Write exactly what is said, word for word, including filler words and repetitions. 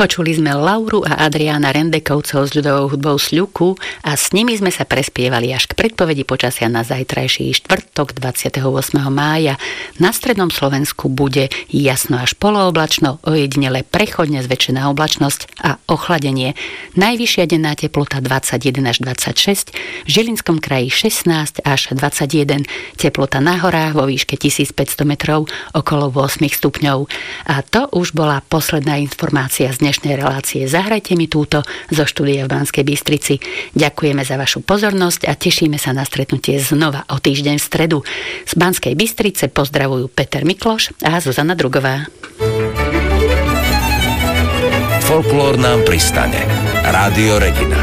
Počuli sme Lauru a Adriána Rendekovcov s ľudovou hudbou Sľuku a s nimi sme sa prespievali až k predpovedi počasia na zajtrajší štvrtok dvadsiateho ôsmeho mája. Na strednom Slovensku bude jasno až polooblačno, ojedinele prechodne zväčšená oblačnosť a ochladenie. Najvyššia denná teplota dvadsaťjeden až dvadsaťšesť, v Žilinskom kraji šestnásť až dvadsaťjeden, teplota na horách vo výške tisícpäťsto metrov okolo osem stupňov. A to už bola posledná informácia z dnešnej relácie. Zahrajte mi túto zo štúdia v Banskej Bystrici. Ďakujeme za vašu pozornosť a tešíme sa na stretnutie znova o týždeň v stredu. Z Banskej Bystrice pozdravujú Peter Mikloš a Zuzana Drugová. Folklór nám pristane. Rádio Regina.